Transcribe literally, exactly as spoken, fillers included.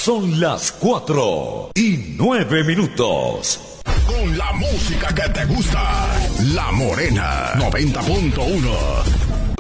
Son las cuatro y nueve minutos. Con la música que te gusta, La Morena noventa punto uno.